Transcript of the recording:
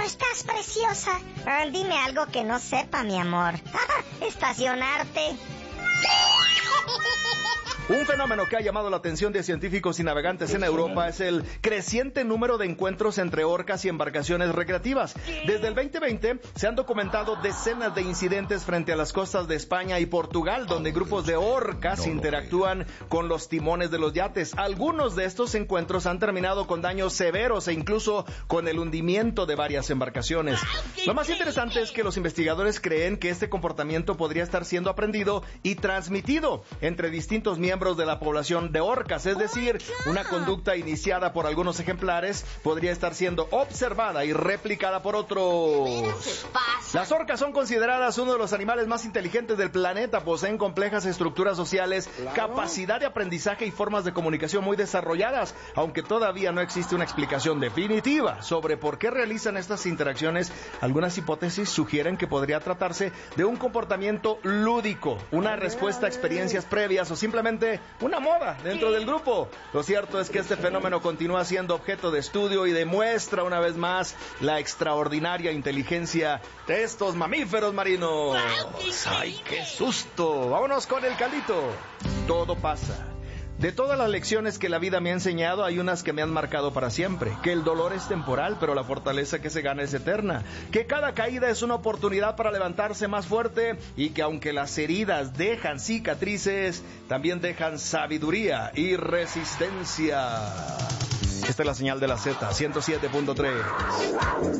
estás preciosa. Dime algo que no sepa, mi amor. Estacionarte. Un fenómeno que ha llamado la atención de científicos y navegantes en Europa es el creciente número de encuentros entre orcas y embarcaciones recreativas. Desde el 2020 se han documentado decenas de incidentes frente a las costas de España y Portugal, donde grupos de orcas interactúan con los timones de los yates. Algunos de estos encuentros han terminado con daños severos e incluso con el hundimiento de varias embarcaciones. Lo más interesante es que los investigadores creen que este comportamiento podría estar siendo aprendido y transmitido entre distintos miembros de la población de orcas, es decir, una conducta iniciada por algunos ejemplares podría estar siendo observada y replicada por otros. Las orcas son consideradas uno de los animales más inteligentes del planeta, poseen complejas estructuras sociales, capacidad de aprendizaje y formas de comunicación muy desarrolladas, aunque todavía no existe una explicación definitiva sobre por qué realizan estas interacciones. Algunas hipótesis sugieren que podría tratarse de un comportamiento lúdico, una respuesta a experiencias previas o simplemente una moda dentro del grupo. Lo cierto es que este fenómeno continúa siendo objeto de estudio y demuestra una vez más la extraordinaria inteligencia de estos mamíferos marinos. ¡Ay, qué susto! Vámonos con el caldito. Todo pasa. De todas las lecciones que la vida me ha enseñado, hay unas que me han marcado para siempre. Que el dolor es temporal, pero la fortaleza que se gana es eterna. Que cada caída es una oportunidad para levantarse más fuerte. Y que aunque las heridas dejan cicatrices, también dejan sabiduría y resistencia. Esta es la señal de la Z, 107.3.